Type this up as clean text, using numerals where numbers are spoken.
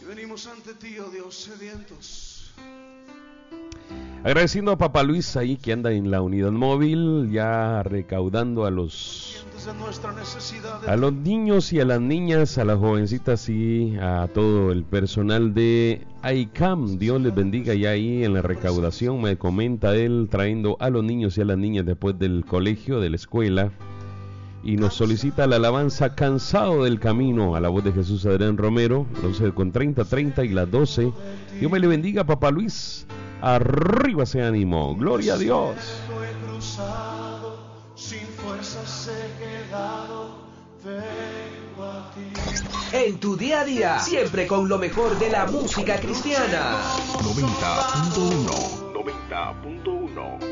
venimos ante ti, oh Dios, sedientos. Agradeciendo a Papá Luis ahí que anda en la unidad móvil, ya recaudando a los niños y a las niñas, a las jovencitas y a todo el personal de ICAM. Dios les bendiga ya ahí en la recaudación, me comenta él, trayendo a los niños y a las niñas después del colegio, de la escuela. Y nos solicita la alabanza Cansado del Camino, a la voz de Jesús Adrián Romero, 11:30 y las 12. Dios me le bendiga, Papá Luis. Arriba ese ánimo, gloria a Dios. En tu día a día, siempre con lo mejor de la música cristiana. 90.1